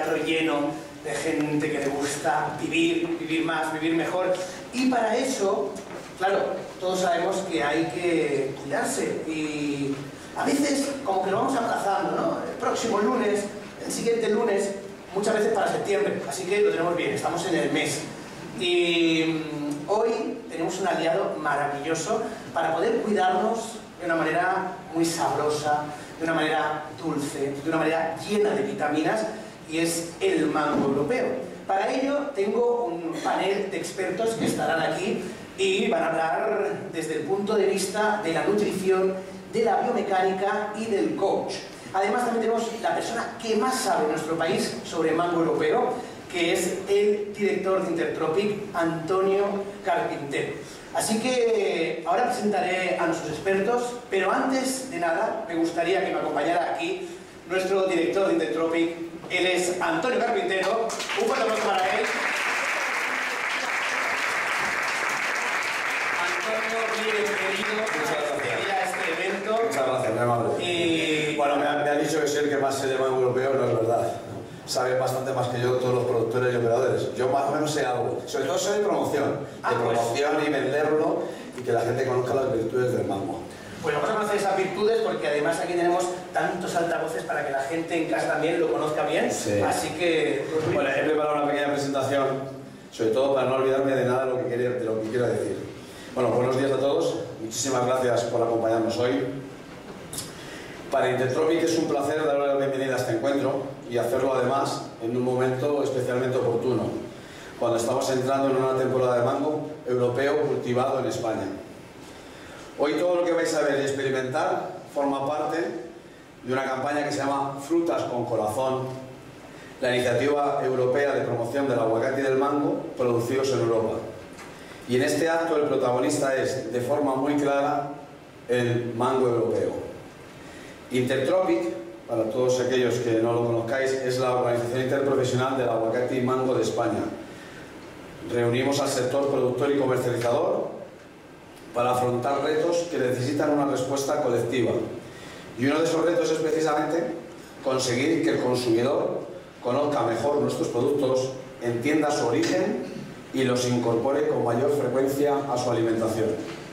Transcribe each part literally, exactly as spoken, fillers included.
teatro lleno de gente que le gusta vivir, vivir más, vivir mejor. Y para eso, claro, todos sabemos que hay que cuidarse y a veces como que lo vamos aplazando, ¿no? El próximo lunes, el siguiente lunes, muchas veces para septiembre, así que lo tenemos bien, estamos en el mes. Y hoy tenemos un aliado maravilloso para poder cuidarnos de una manera muy sabrosa, de una manera dulce, de una manera llena de vitaminas, y es el mango europeo. Para ello tengo un panel de expertos que estarán aquí y van a hablar desde el punto de vista de la nutrición, de la biomecánica y del coach. Además también tenemos la persona que más sabe en nuestro país sobre mango europeo, que es el director de Intertropic, Antonio Carpintero. Así que ahora presentaré a nuestros expertos, pero antes de nada me gustaría que me acompañara aquí nuestro director de Intertropic. Él es Antonio Carpintero. Un fuerte aplauso para él. Antonio, bienvenido a este evento. Muchas gracias, muy amable. Y bueno, me han, me han dicho que soy el que más se llama europeo, no es verdad. Saben bastante más que yo todos los productores y operadores. Yo más o menos sé algo. Sobre todo sé de promoción. Ah, de pues. promoción y venderlo y que la gente conozca las virtudes del mango. Pues vamos a conocer esas virtudes porque además aquí tenemos tantos altavoces para que la gente en casa también lo conozca bien. Sí. Así que... Pues, bueno, he preparado una pequeña presentación, sobre todo para no olvidarme de nada de lo que, quería, de lo que quiero decir. Bueno, buenos días a todos. Muchísimas gracias por acompañarnos hoy. Para Intertropic es un placer darle la bienvenida a este encuentro y hacerlo además en un momento especialmente oportuno, cuando estamos entrando en una temporada de mango europeo cultivado en España. Hoy todo lo que vais a ver y experimentar forma parte de una campaña que se llama Frutas con Corazón, la iniciativa europea de promoción del aguacate y del mango producidos en Europa. Y en este acto el protagonista es, de forma muy clara, el mango europeo. Intertropic, para todos aquellos que no lo conozcáis, es la organización interprofesional del aguacate y mango de España. Reunimos al sector productor y comercializador para afrontar retos que necesitan una respuesta colectiva. Y uno de esos retos es precisamente conseguir que el consumidor conozca mejor nuestros productos, entienda su origen y los incorpore con mayor frecuencia a su alimentación.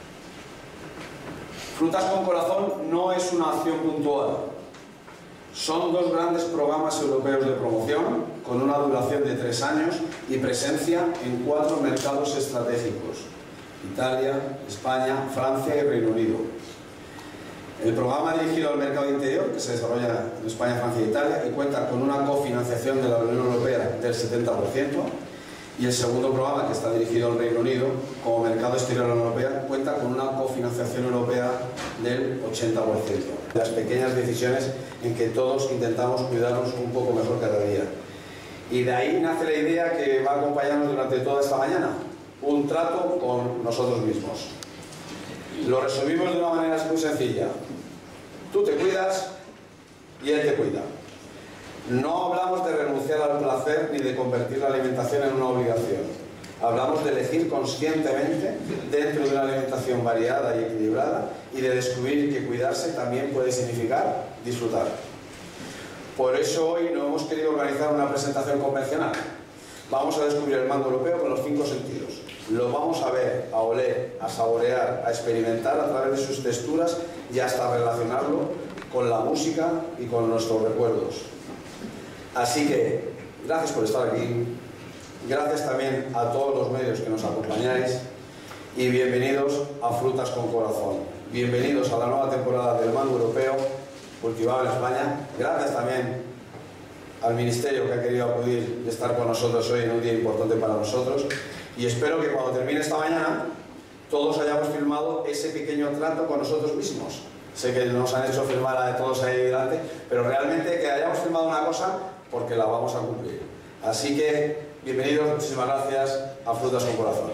Frutas con Corazón no es una acción puntual. Son dos grandes programas europeos de promoción con una duración de tres años y presencia en cuatro mercados estratégicos: Italia, España, Francia y Reino Unido. El programa dirigido al mercado interior, que se desarrolla en España, Francia e Italia, y cuenta con una cofinanciación de la Unión Europea del setenta por ciento, y el segundo programa, que está dirigido al Reino Unido, como mercado exterior a la Unión Europea, cuenta con una cofinanciación europea del ochenta por ciento. Las pequeñas decisiones en que todos intentamos cuidarnos un poco mejor cada día. Y de ahí nace la idea que va a acompañarnos durante toda esta mañana: un trato con nosotros mismos. Lo resumimos de una manera muy sencilla: tú te cuidas y él te cuida. No hablamos de renunciar al placer ni de convertir la alimentación en una obligación. Hablamos de elegir conscientemente dentro de una alimentación variada y equilibrada, y de descubrir que cuidarse también puede significar disfrutar. Por eso hoy no hemos querido organizar una presentación convencional. Vamos a descubrir el mango europeo con los cinco sentidos. Lo vamos a ver, a oler, a saborear, a experimentar a través de sus texturas y hasta relacionarlo con la música y con nuestros recuerdos. Así que, gracias por estar aquí, gracias también a todos los medios que nos acompañáis y bienvenidos a Frutas con Corazón. Bienvenidos a la nueva temporada del mango europeo cultivado en España. Gracias también al Ministerio que ha querido acudir y estar con nosotros hoy en un día importante para nosotros. Y espero que cuando termine esta mañana todos hayamos firmado ese pequeño trato con nosotros mismos. Sé que nos han hecho firmar a todos ahí delante, pero realmente que hayamos firmado una cosa porque la vamos a cumplir. Así que, bienvenidos, muchísimas gracias a Frutas con Corazón.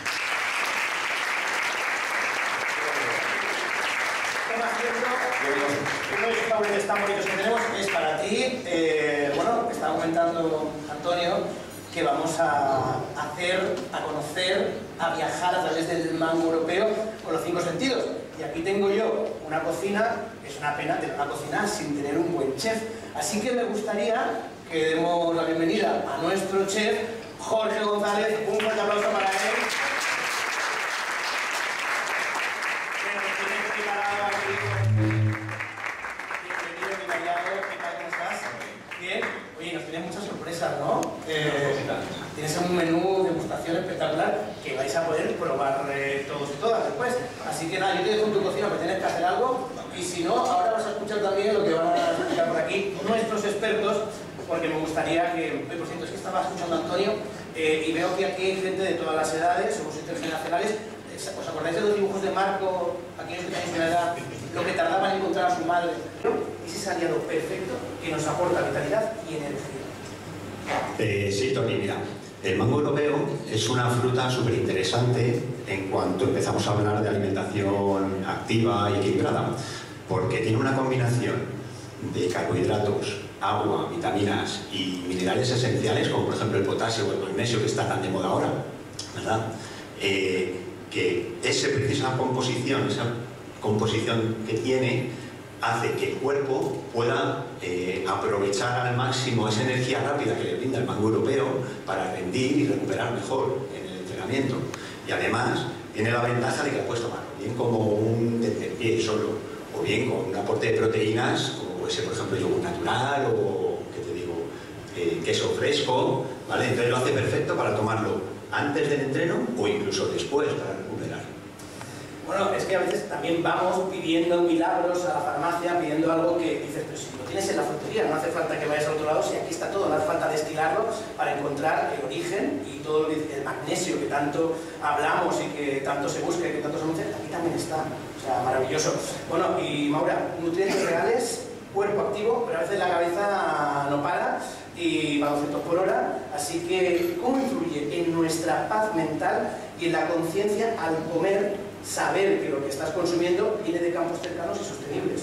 Uno de los tablets tan bonitos que tenemos es para ti. Eh, bueno, está comentando Antonio que vamos a hacer, a conocer, a viajar a través del mango europeo con los cinco sentidos. Y aquí tengo yo una cocina, es una pena tener una cocina sin tener un buen chef. Así que me gustaría que demos la bienvenida a nuestro chef, Jorge González. Un fuerte aplauso para él. Bienvenido, mi callado. ¿Qué tal? ¿Cómo estás? Bien. Oye, nos tienes muchas sorpresas, ¿no? Eh, tienes un menú de degustación espectacular que vais a poder probar eh, todos y todas después. Así que nada, yo te dejo en tu cocina, que tienes que hacer algo. Y si no, ahora vas a escuchar también lo que van a explicar por aquí nuestros expertos, porque me gustaría que, por cierto, es que estaba escuchando a Antonio eh, y veo que aquí hay gente de todas las edades, somos intergeneracionales. ¿Os acordáis de los dibujos de Marco, aquellos que tenéis una edad, lo que tardaba en encontrar a su madre? Ese es aliado perfecto que nos aporta vitalidad y energía. Eh, sí, Tony, mira, el mango europeo es una fruta súper interesante en cuanto empezamos a hablar de alimentación activa y equilibrada, porque tiene una combinación de carbohidratos, agua, vitaminas y minerales esenciales, como por ejemplo el potasio o el magnesio, que está tan de moda ahora, ¿verdad? Eh, que esa precisa composición, esa composición que tiene, hace que el cuerpo pueda eh, aprovechar al máximo esa energía rápida que le brinda el mango europeo para rendir y recuperar mejor en el entrenamiento. Y además tiene la ventaja de que la puedes tomar bien como un tentempié solo, o bien con un aporte de proteínas, como puede ser por ejemplo yogur natural o, ¿qué te digo?, eh, queso fresco, ¿vale? Entonces lo hace perfecto para tomarlo antes del entreno o incluso después para recuperar. Bueno, es que a veces también vamos pidiendo milagros a la farmacia, pidiendo algo que dices, pero si lo tienes en la frutería, no hace falta que vayas a otro lado, si aquí está todo, no hace falta destilarlo para encontrar el origen y todo el magnesio que tanto hablamos y que tanto se busca y que tanto se anuncia, aquí también está. O sea, maravilloso. Bueno, y Maura, nutrientes reales, cuerpo activo, pero a veces la cabeza no para y va a doscientos por hora, así que ¿cómo influye en nuestra paz mental y en la conciencia al comer, saber que lo que estás consumiendo viene de campos cercanos y sostenibles?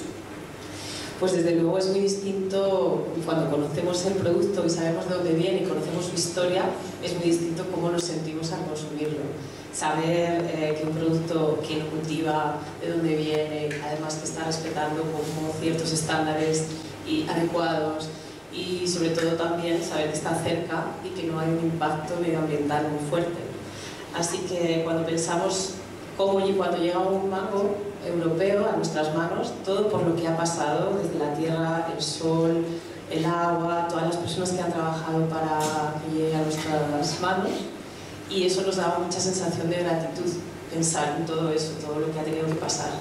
Pues desde luego es muy distinto cuando conocemos el producto y sabemos de dónde viene y conocemos su historia, es muy distinto cómo nos sentimos al consumirlo. Saber eh, que un producto que no cultiva, de dónde viene, además que está respetando como ciertos estándares y adecuados, y sobre todo también saber que está cerca y que no hay un impacto medioambiental muy fuerte. Así que cuando pensamos cómo y cuando llega un mango europeo a nuestras manos, todo por lo que ha pasado desde la tierra, el sol, el agua, todas las personas que han trabajado para que llegue a nuestras manos, y eso nos da mucha sensación de gratitud, pensar en todo eso, todo lo que ha tenido que pasar.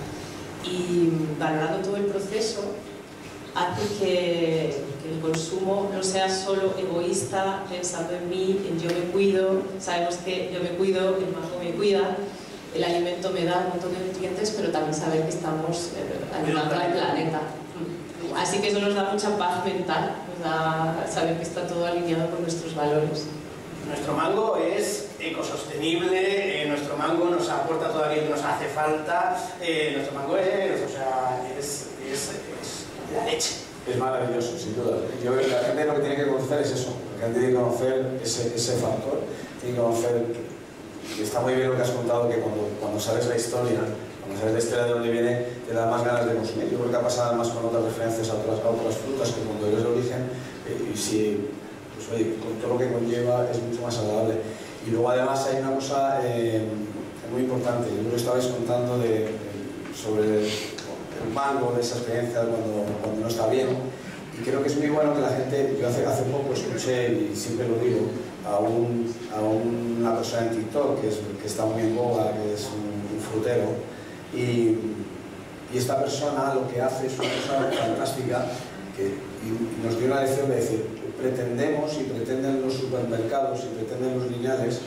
Y valorando todo el proceso, hace que, que el consumo no sea solo egoísta, pensando en mí, en yo me cuido. Sabemos que yo me cuido, el mango me cuida, el alimento me da un montón de nutrientes, pero también saber que estamos eh, ayudando al planeta. Así que eso nos da mucha paz mental, nos da saber que está todo alineado con nuestros valores. Nuestro mango es ecosostenible, eh, nuestro mango nos aporta todo aquello que nos hace falta, eh, nuestro mango es, o sea, es, es, es la leche. Es maravilloso, sin duda. Yo, la gente lo que tiene que conocer es eso, la gente tiene que conocer ese, ese factor, tiene que conocer, y está muy bien lo que has contado, que cuando, cuando sabes la historia, cuando sabes la historia de dónde viene, te da más ganas de consumir. Yo creo que ha pasado además con otras referencias a otras, a otras frutas, que cuando eres de origen, eh, y si, pues oye, con todo lo que conlleva es mucho más agradable. Y luego además hay una cosa eh, muy importante, yo creo que estabais contando de, de, sobre el mango, de esa experiencia cuando, cuando no está bien, y creo que es muy bueno que la gente, yo hace, hace poco escuché, y siempre lo digo, a, un, a una persona en TikTok que, es, que está muy en boga, que es un, un frutero, y, y esta persona lo que hace es una cosa fantástica, que y nos dio una lección de decir, pretendemos y pretenden los supermercados y pretenden los lineales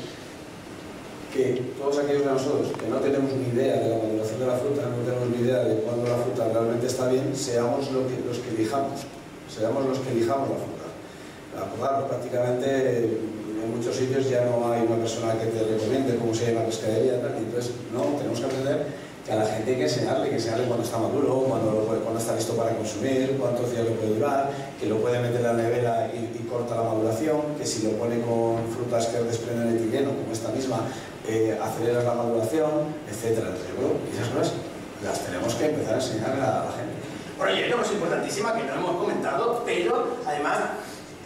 que todos aquellos de nosotros que no tenemos ni idea de la maduración de la fruta, no tenemos ni idea de cuándo la fruta realmente está bien, seamos lo que, los que elijamos, seamos los que elijamos la fruta. Acordar, prácticamente en muchos sitios ya no hay una persona que te recomiende cómo se llama la pescadería, y entonces no, tenemos que aprender que a la gente hay que enseñarle, que enseñarle cuando está maduro, cuando, lo puede, cuando está listo para consumir, cuántos días lo puede durar, que lo puede meter en la nevera y, y corta la maduración, que si lo pone con frutas que desprenden etileno, como esta misma, eh, acelera la maduración, etcétera. Entonces, bueno, esas cosas las tenemos que empezar a enseñar a la gente. Bueno, y hay una cosa importantísima que no hemos comentado, pero además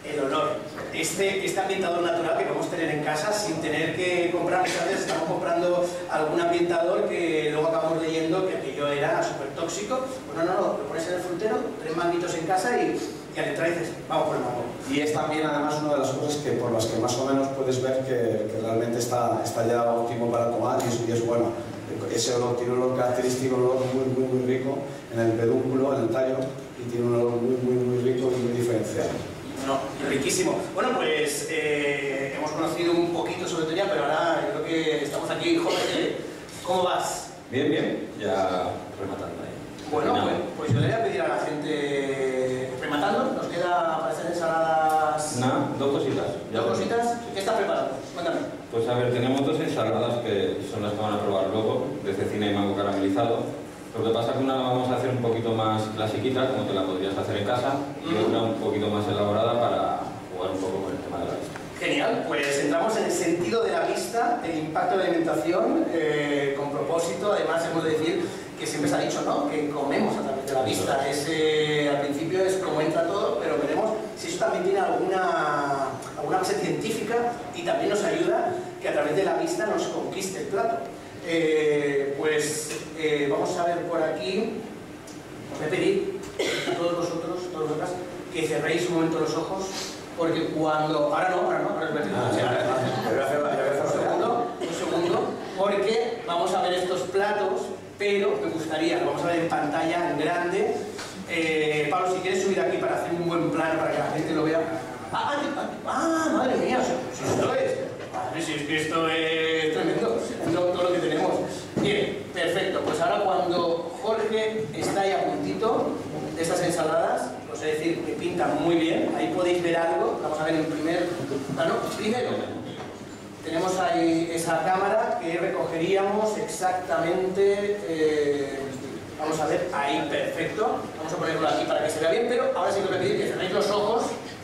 el olor. Este, este ambientador natural que podemos tener en casa sin tener que comprar, muchas veces estamos comprando algún ambientador que luego acabamos leyendo que aquello era súper tóxico. Bueno, no, no, lo pones en el frutero, tres manguitos en casa y, y al entrar dices, vamos por el mango. Y es también además una de las cosas que por las que más o menos puedes ver que, que realmente está, está ya óptimo para tomar y es, y es bueno. Ese olor tiene un olor característico, un olor muy, muy, muy rico en el pedúnculo, en el tallo, y tiene un olor muy, muy, muy rico y muy diferenciado. No, riquísimo. Bueno, pues eh, hemos conocido un poquito sobre teoría, pero ahora yo creo que estamos aquí. Jorge, ¿cómo vas? Bien, bien, ya rematando ahí. Bueno, pues, pues yo le voy a pedir a la gente, rematando, nos queda para hacer ensaladas... Nada, dos cositas. ¿Dos cositas? ¿Qué estás preparando? Cuéntame. Pues a ver, tenemos dos ensaladas que son las que van a probar luego, de cecina y mango caramelizado. Lo que pasa es que una la vamos a hacer un poquito más clasiquita, como te la podrías hacer en casa, y otra un poquito más elaborada para jugar un poco con el tema de la vista. Genial, pues entramos en el sentido de la vista, el impacto de la alimentación, eh, con propósito. Además hemos de decir que siempre se ha dicho, ¿no?, que comemos a través de la vista. Ese, al principio es como entra todo, pero veremos si eso también tiene alguna, alguna base científica y también nos ayuda que a través de la vista nos conquiste el plato. Eh, pues eh, vamos a ver por aquí. Os voy a pedir a todos vosotros, todos vosotras, que cerréis un momento los ojos, porque cuando... Ahora no, ahora no, ahora os voy a pedir. Ah, O sea, ya, ya, ya, ya, ya, ya, ya, un segundo, un segundo, porque vamos a ver estos platos, pero me gustaría, lo vamos a ver en pantalla, en grande. Eh, Pablo, si quieres subir aquí para hacer un buen plano, para que la gente lo vea. Ah, ah, ah madre mía, si esto es... Madre, si es que esto es tremendo, todo, todo lo que tenemos. Bien, perfecto. Pues ahora cuando Jorge está ahí a puntito de estas ensaladas, os he de decir que pintan muy bien. Ahí podéis ver algo. Vamos a ver en primer plano. Primero, tenemos ahí esa cámara que recogeríamos exactamente. Eh, vamos a ver, ahí, perfecto. Vamos a ponerlo aquí para que se vea bien, pero ahora sí que os voy a pedir que cerréis los ojos.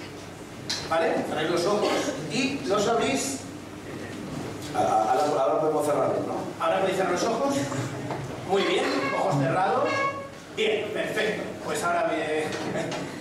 ¿Vale? Cerráis los ojos y los abrís. Ahora, ahora podemos cerrarlo, ¿no? Ahora podéis cerrar los ojos. Muy bien, ojos cerrados. Bien, perfecto. Pues ahora me...